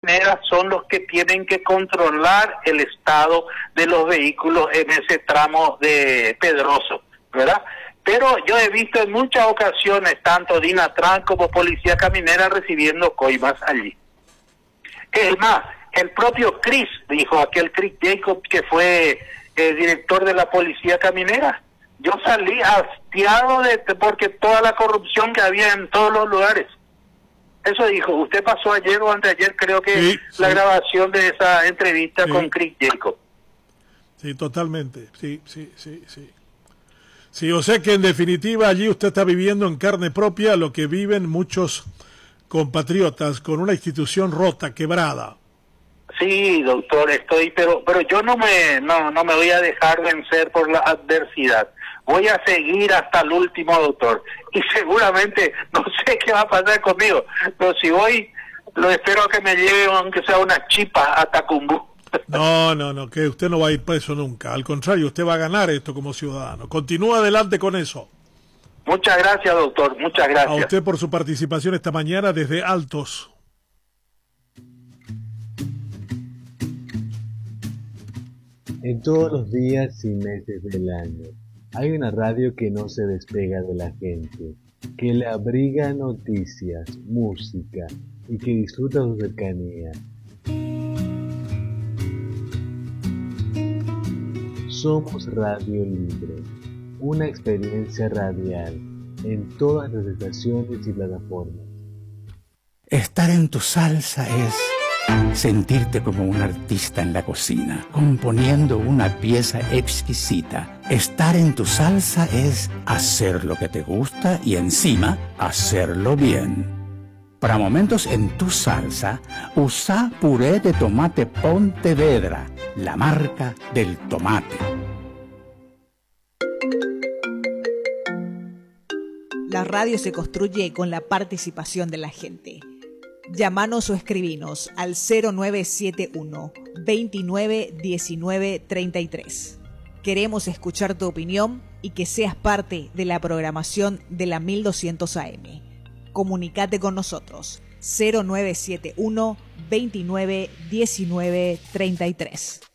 Camionera son los que tienen que controlar el estado de los vehículos en ese tramo de Pedroso, ¿verdad? Pero yo he visto en muchas ocasiones tanto Dinatran como Policía Caminera recibiendo coimas allí. Es más, el propio Chris dijo, aquel Chris Jacob que fue director de la Policía Caminera, yo salí hastiado porque toda la corrupción que había en todos los lugares. Eso dijo. Usted pasó ayer o anteayer, creo que sí, la sí. grabación de esa entrevista Sí. con Chris Jacob. Sí, totalmente. Sí. Sí, o sea que en definitiva allí usted está viviendo en carne propia lo que viven muchos compatriotas con una institución rota, quebrada. Sí, doctor, pero yo no me voy a dejar vencer por la adversidad. Voy a seguir hasta el último, doctor. Y seguramente, no sé qué va a pasar conmigo, pero si voy, lo espero que me lleve, aunque sea una chipa, a Tacumbú. No, que usted no va a ir preso nunca. Al contrario, usted va a ganar esto como ciudadano. Continúa adelante con eso. Muchas gracias, doctor, muchas gracias. A usted por su participación esta mañana desde Altos. En todos los días y meses del año, hay una radio que no se despega de la gente, que le abriga noticias, música y que disfruta su cercanía. Somos Radio Libre, una experiencia radial en todas las estaciones y plataformas. Estar en tu salsa es sentirte como un artista en la cocina, componiendo una pieza exquisita. Estar en tu salsa es hacer lo que te gusta y encima hacerlo bien. Para momentos en tu salsa, usa puré de tomate Pontevedra, la marca del tomate. La radio se construye con la participación de la gente. Llámanos o escribinos al 0971 29 19 33. Queremos escuchar tu opinión y que seas parte de la programación de la 1200 AM. Comunicate con nosotros 0971 29 19 33.